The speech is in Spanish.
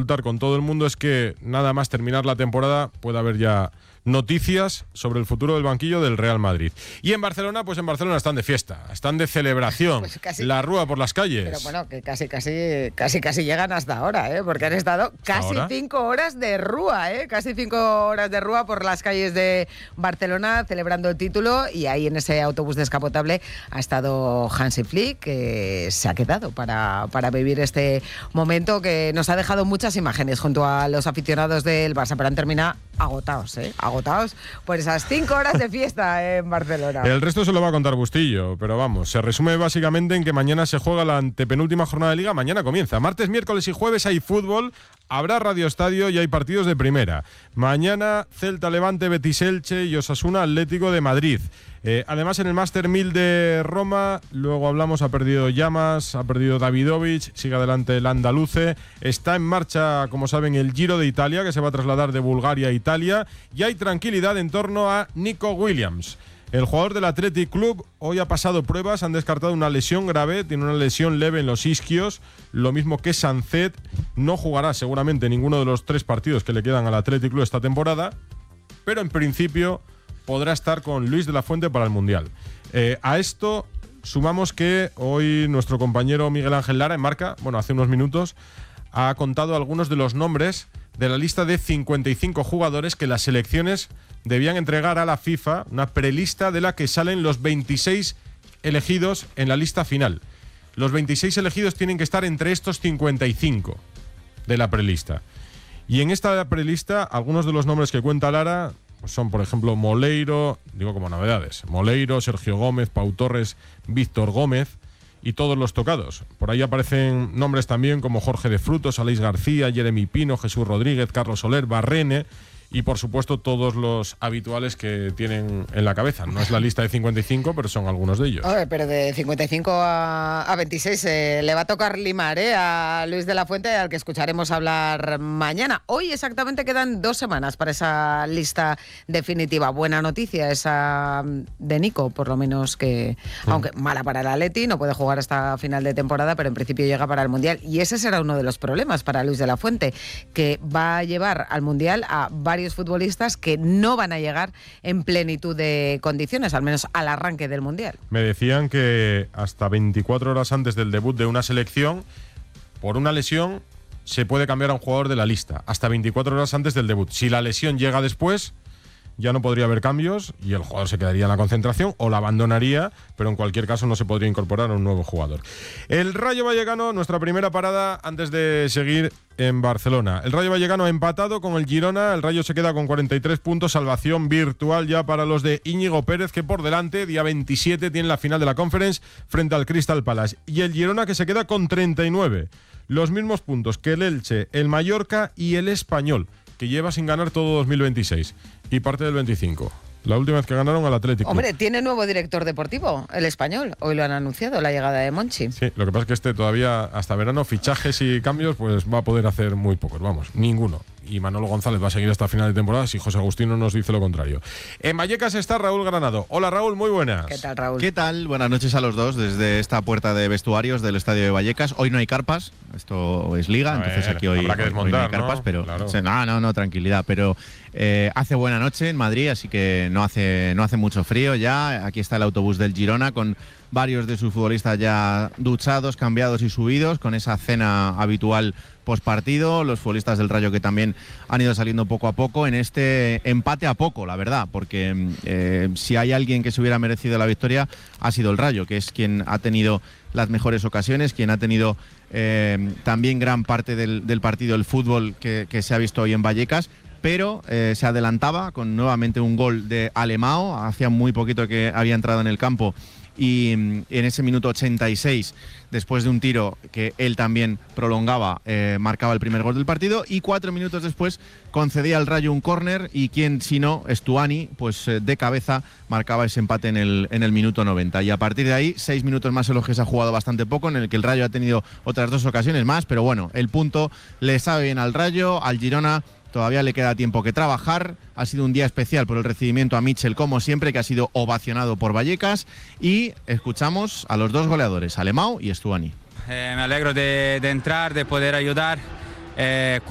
consultar con todo el mundo es que nada más terminar la temporada puede haber ya noticias sobre el futuro del banquillo del Real Madrid. Y en Barcelona, pues en Barcelona están de fiesta, están de celebración, pues casi, la rúa por las calles. Pero bueno, que casi llegan hasta ahora, porque han estado casi 5 horas de rúa, casi 5 horas de rúa por las calles de Barcelona celebrando el título, y ahí en ese autobús descapotable ha estado Hansi Flick, que se ha quedado para vivir este momento que nos ha dejado muchas imágenes junto a los aficionados del Barça, pero han terminado agotados por esas 5 horas de fiesta en Barcelona. El resto se lo va a contar Bustillo, pero vamos, se resume básicamente en que mañana se juega la antepenúltima jornada de Liga. Mañana comienza. Martes, miércoles y jueves hay fútbol, habrá Radio Estadio y hay partidos de primera. Mañana Celta, Levante, Betis, Elche y Osasuna, Atlético de Madrid. Además, en el Master 1000 de Roma, luego hablamos, ha perdido Llamas, ha perdido Davidovich, sigue adelante el andaluce. Está en marcha, como saben, el Giro de Italia, que se va a trasladar de Bulgaria a Italia. Y hay tranquilidad en torno a Nico Williams. El jugador del Athletic Club hoy ha pasado pruebas, han descartado una lesión grave, tiene una lesión leve en los isquios, lo mismo que Sancet. No jugará seguramente ninguno de los 3 partidos que le quedan al Athletic Club esta temporada, pero en principio podrá estar con Luis de la Fuente para el Mundial. A esto sumamos que hoy nuestro compañero Miguel Ángel Lara en Marca, hace unos minutos, ha contado algunos de los nombres de la lista de 55 jugadores que las selecciones debían entregar a la FIFA, una prelista de la que salen los 26 elegidos en la lista final. Los 26 elegidos tienen que estar entre estos 55 de la prelista. Y en esta prelista, algunos de los nombres que cuenta Lara son, por ejemplo, Moleiro, digo como novedades, Moleiro, Sergio Gómez, Pau Torres, Víctor Gómez y todos los tocados. Por ahí aparecen nombres también como Jorge de Frutos, Aleix García, Jeremy Pino, Jesús Rodríguez, Carlos Soler, Barrene y, por supuesto, todos los habituales que tienen en la cabeza. No es la lista de 55, pero son algunos de ellos. Oye, pero de 55 a 26 le va a tocar limar a Luis de la Fuente, al que escucharemos hablar mañana. Hoy exactamente quedan 2 semanas para esa lista definitiva. Buena noticia esa de Nico, por lo menos, que aunque mala para el Atleti, no puede jugar hasta final de temporada, pero en principio llega para el Mundial. Y ese será uno de los problemas para Luis de la Fuente, que va a llevar al Mundial a varios futbolistas que no van a llegar en plenitud de condiciones, al menos al arranque del Mundial. Me decían que hasta 24 horas antes del debut de una selección, por una lesión, se puede cambiar a un jugador de la lista. Hasta 24 horas antes del debut. Si la lesión llega después, ya no podría haber cambios y el jugador se quedaría en la concentración o la abandonaría, pero en cualquier caso no se podría incorporar a un nuevo jugador. El Rayo Vallecano, nuestra primera parada antes de seguir en Barcelona. El Rayo Vallecano ha empatado con el Girona, el Rayo se queda con 43 puntos, salvación virtual ya para los de Íñigo Pérez, que por delante, día 27, tiene la final de la Conference frente al Crystal Palace. Y el Girona, que se queda con 39, los mismos puntos que el Elche, el Mallorca y el Español, que lleva sin ganar todo 2026 y parte del 25. La última vez que ganaron al Atlético. Hombre, tiene nuevo director deportivo, el Español. Hoy lo han anunciado, la llegada de Monchi. Sí, lo que pasa es que todavía hasta verano, fichajes y cambios, pues va a poder hacer muy pocos, ninguno. Y Manolo González va a seguir hasta final de temporada si José Agustino nos dice lo contrario. En Vallecas está Raúl Granado. Hola Raúl, muy buenas. ¿Qué tal, Raúl? ¿Qué tal? Buenas noches a los dos desde esta puerta de vestuarios del Estadio de Vallecas. Hoy no hay carpas, esto es Liga, entonces aquí hoy, habrá que desmontar, hoy no hay carpas, ¿no? pero Claro. no, tranquilidad, pero hace buena noche en Madrid, así que no hace mucho frío ya. Aquí está el autobús del Girona con varios de sus futbolistas ya duchados, cambiados y subidos, con esa cena habitual postpartido. Los futbolistas del Rayo que también han ido saliendo poco a poco en este empate a poco, la verdad, porque si hay alguien que se hubiera merecido la victoria ha sido el Rayo, que es quien ha tenido las mejores ocasiones, quien ha tenido también gran parte del partido, el fútbol que se ha visto hoy en Vallecas. Pero se adelantaba con nuevamente un gol de Alemão, hacía muy poquito que había entrado en el campo, y en ese minuto 86, después de un tiro que él también prolongaba, marcaba el primer gol del partido, y 4 minutos después concedía al Rayo un córner, y quien si no, Stuani, pues de cabeza marcaba ese empate en el minuto 90. Y a partir de ahí, 6 minutos más en los que se ha jugado bastante poco, en el que el Rayo ha tenido otras 2 ocasiones más, pero bueno, el punto le sabe bien al Rayo. Al Girona todavía le queda tiempo que trabajar. Ha sido un día especial por el recibimiento a Mitchell, como siempre, que ha sido ovacionado por Vallecas. Y escuchamos a los 2 goleadores, Alemão y Stuani. Me alegro de entrar, de poder ayudar.